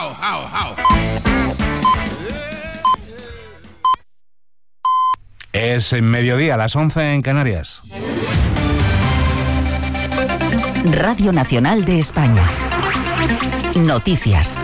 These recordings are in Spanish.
Es mediodía, a las 11 en Canarias. Radio Nacional de España. Noticias.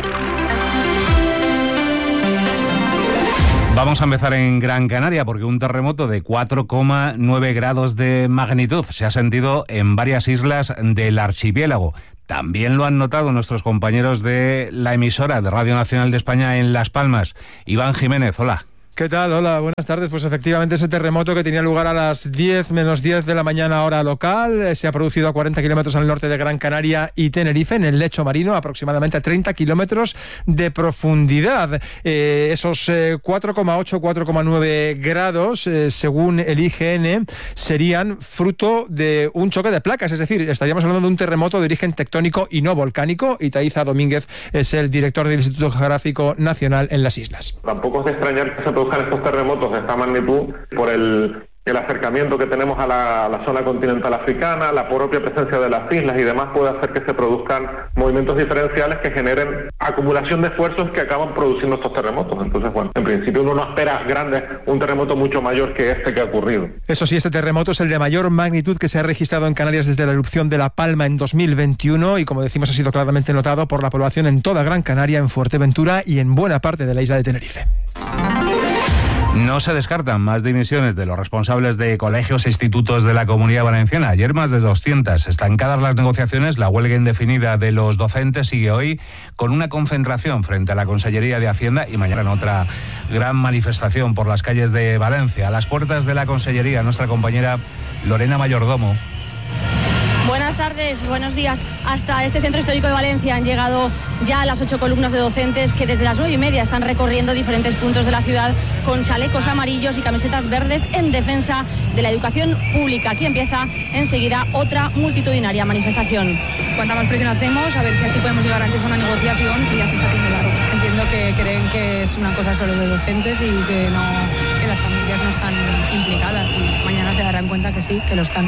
Vamos a empezar en Gran Canaria porque un terremoto de 4,9 grados de magnitud se ha sentido en varias islas del archipiélago. También lo han notado nuestros compañeros de la emisora de Radio Nacional de España en Las Palmas. Iván Jiménez, hola. ¿Qué tal? Hola, buenas tardes. Pues efectivamente ese terremoto que tenía lugar a las 10 menos 10 de la mañana hora local se ha producido a 40 kilómetros al norte de Gran Canaria y Tenerife, en el lecho marino, aproximadamente a 30 kilómetros de profundidad. Esos 4,8, 4,9 grados, según el IGN, serían fruto de un choque de placas, es decir, estaríamos hablando de un terremoto de origen tectónico y no volcánico, y Taiza Domínguez es el director del Instituto Geográfico Nacional en las islas. Tampoco es de extrañar que se produzcan estos terremotos de esta magnitud por el acercamiento que tenemos a la zona continental africana, la propia presencia de las islas y demás puede hacer que se produzcan movimientos diferenciales que generen acumulación de esfuerzos que acaban produciendo estos terremotos. Entonces, bueno, en principio uno no espera un terremoto mucho mayor que este que ha ocurrido. Eso sí, este terremoto es el de mayor magnitud que se ha registrado en Canarias desde la erupción de La Palma en 2021 y, como decimos, ha sido claramente notado por la población en toda Gran Canaria, en Fuerteventura y en buena parte de la isla de Tenerife. No se descartan más dimisiones de los responsables de colegios e institutos de la Comunidad Valenciana. Ayer más de 200. Estancadas las negociaciones, la huelga indefinida de los docentes sigue hoy con una concentración frente a la Consellería de Hacienda y mañana en otra gran manifestación por las calles de Valencia. A las puertas de la Consellería, nuestra compañera Lorena Mayordomo. Buenas tardes, buenos días. Hasta este centro histórico de Valencia han llegado ya las 8 columnas de docentes que desde las 9:30 están recorriendo diferentes puntos de la ciudad con chalecos amarillos y camisetas verdes en defensa de la educación pública. Aquí empieza enseguida otra multitudinaria manifestación. Cuanta más presión hacemos, a ver si así podemos llegar antes a una negociación que ya se está haciendo largo. Entiendo que creen que es una cosa solo de docentes y que las familias no están implicadas y mañana se darán cuenta que sí, que lo están.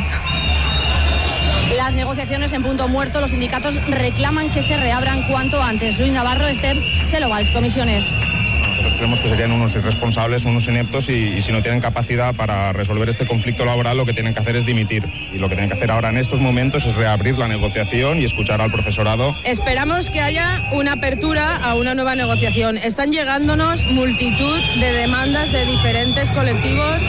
Las negociaciones en punto muerto, los sindicatos reclaman que se reabran cuanto antes. Luis Navarro, Esther, Chelo Valls, Comisiones. Nosotros creemos que serían unos irresponsables, unos ineptos y si no tienen capacidad para resolver este conflicto laboral, lo que tienen que hacer es dimitir. Y lo que tienen que hacer ahora en estos momentos es reabrir la negociación y escuchar al profesorado. Esperamos que haya una apertura a una nueva negociación. Están llegándonos multitud de demandas de diferentes colectivos.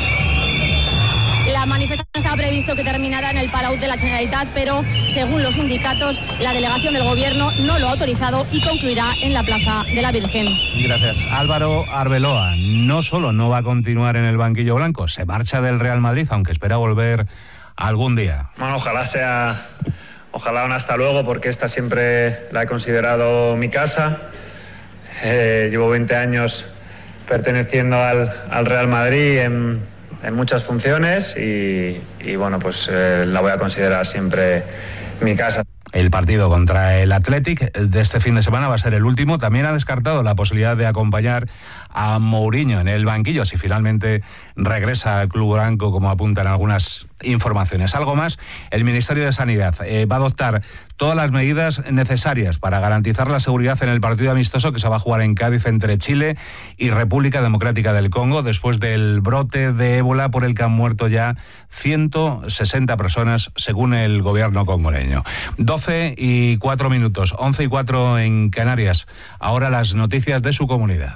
La manifestación estaba previsto que terminara en el Palau de la Generalitat, pero según los sindicatos, la delegación del gobierno no lo ha autorizado y concluirá en la Plaza de la Virgen. Gracias. Álvaro Arbeloa no solo no va a continuar en el banquillo blanco, se marcha del Real Madrid, aunque espera volver algún día. Bueno, ojalá un hasta luego, porque esta siempre la he considerado mi casa. Llevo 20 años perteneciendo al Real Madrid en muchas funciones y bueno, pues la voy a considerar siempre mi casa. El partido contra el Athletic de este fin de semana va a ser el último. También ha descartado la posibilidad de acompañar a Mourinho en el banquillo si finalmente regresa al club blanco, como apuntan algunas informaciones. Algo más, el Ministerio de Sanidad va a adoptar todas las medidas necesarias para garantizar la seguridad en el partido amistoso que se va a jugar en Cádiz entre Chile y República Democrática del Congo después del brote de ébola por el que han muerto ya 160 personas según el gobierno congoleño. 12:04, 11:04 en Canarias. Ahora las noticias de su comunidad.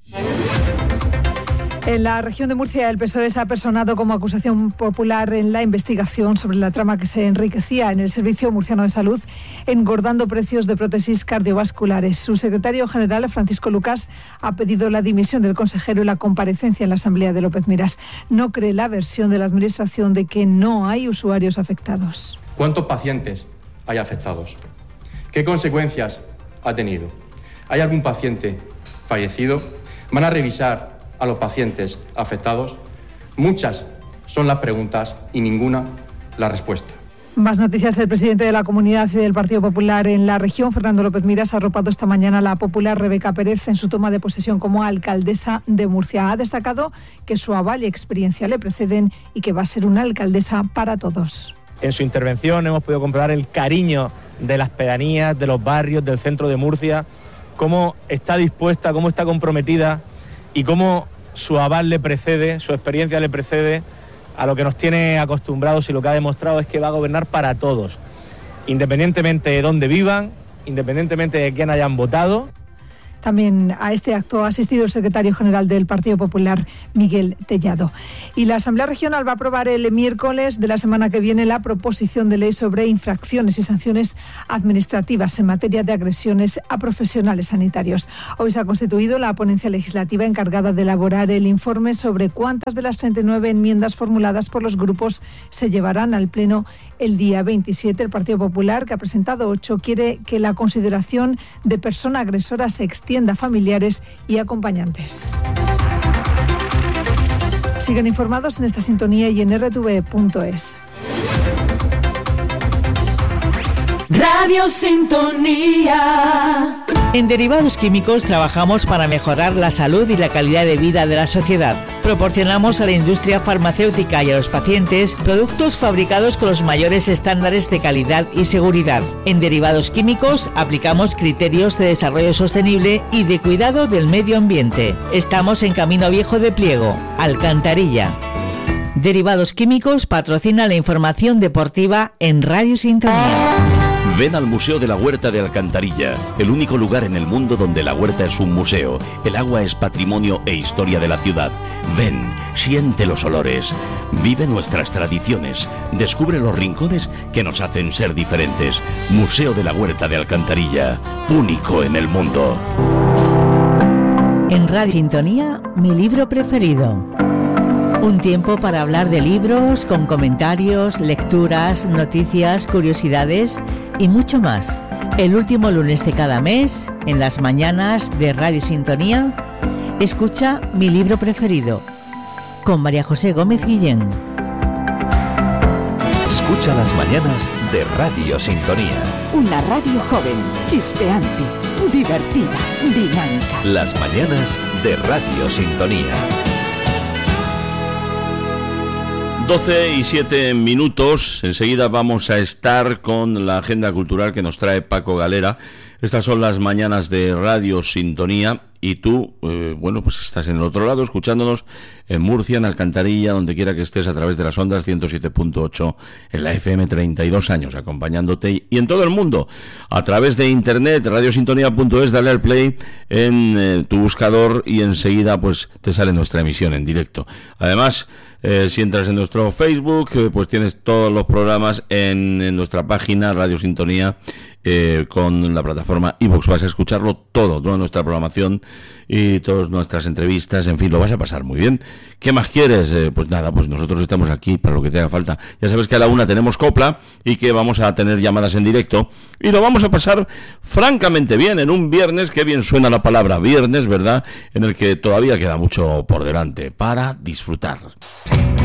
En la región de Murcia, el PSOE se ha personado como acusación popular en la investigación sobre la trama que se enriquecía en el Servicio Murciano de Salud, engordando precios de prótesis cardiovasculares. Su secretario general, Francisco Lucas, ha pedido la dimisión del consejero y la comparecencia en la Asamblea de López Miras. No cree la versión de la Administración de que no hay usuarios afectados. ¿Cuántos pacientes hay afectados? ¿Qué consecuencias ha tenido? ¿Hay algún paciente fallecido? ¿Van a revisar a los pacientes afectados? Muchas son las preguntas y ninguna la respuesta. Más noticias. El presidente de la Comunidad y del Partido Popular en la región, Fernando López Miras, ha arropado esta mañana a la popular Rebeca Pérez en su toma de posesión como alcaldesa de Murcia. Ha destacado que su aval y experiencia le preceden y que va a ser una alcaldesa para todos. En su intervención hemos podido comprobar el cariño de las pedanías, de los barrios, del centro de Murcia cómo está dispuesta, cómo está comprometida y cómo su aval le precede, su experiencia le precede a lo que nos tiene acostumbrados, y lo que ha demostrado es que va a gobernar para todos, independientemente de dónde vivan, independientemente de quién hayan votado. También a este acto ha asistido el secretario general del Partido Popular, Miguel Tellado. Y la Asamblea Regional va a aprobar el miércoles de la semana que viene la proposición de ley sobre infracciones y sanciones administrativas en materia de agresiones a profesionales sanitarios. Hoy se ha constituido la ponencia legislativa encargada de elaborar el informe sobre cuántas de las 39 enmiendas formuladas por los grupos se llevarán al Pleno el día 27. El Partido Popular, que ha presentado 8, quiere que la consideración de persona agresora se extienda a familiares y acompañantes. Sigan informados en esta sintonía y en rtv.es. Radio Sintonía. En Derivados Químicos trabajamos para mejorar la salud y la calidad de vida de la sociedad. Proporcionamos a la industria farmacéutica y a los pacientes productos fabricados con los mayores estándares de calidad y seguridad. En Derivados Químicos aplicamos criterios de desarrollo sostenible y de cuidado del medio ambiente. Estamos en Camino Viejo de Pliego, Alcantarilla. Derivados Químicos patrocina la información deportiva en Radio Sintonía. Ven al Museo de la Huerta de Alcantarilla, el único lugar en el mundo donde la huerta es un museo. El agua es patrimonio e historia de la ciudad. Ven, siente los olores, vive nuestras tradiciones, descubre los rincones que nos hacen ser diferentes. Museo de la Huerta de Alcantarilla, único en el mundo. En Radio Sintonía, mi libro preferido. Un tiempo para hablar de libros, con comentarios, lecturas, noticias, curiosidades y mucho más. El último lunes de cada mes, en las mañanas de Radio Sintonía, escucha Mi libro preferido, con María José Gómez Guillén. Escucha las mañanas de Radio Sintonía. Una radio joven, chispeante, divertida, dinámica. Las mañanas de Radio Sintonía. 12:07. Enseguida vamos a estar con la agenda cultural que nos trae Paco Galera. Estas son las mañanas de Radio Sintonía y tú, pues estás en el otro lado escuchándonos en Murcia, en Alcantarilla, donde quiera que estés, a través de las ondas 107.8 en la FM, 32 años acompañándote, y en todo el mundo a través de internet, radiosintonía.es. Dale al play en tu buscador y enseguida pues te sale nuestra emisión en directo. Además, si entras en nuestro Facebook, pues tienes todos los programas en nuestra página Radio Sintonía, con la plataforma iVoox. Vas a escucharlo todo, toda nuestra programación y todas nuestras entrevistas, en fin, lo vas a pasar muy bien. ¿Qué más quieres? Pues nada, pues nosotros estamos aquí para lo que te haga falta. Ya sabes que a la 1 tenemos copla y que vamos a tener llamadas en directo y lo vamos a pasar francamente bien en un viernes. Qué bien suena la palabra viernes, ¿verdad? En el que todavía queda mucho por delante para disfrutar.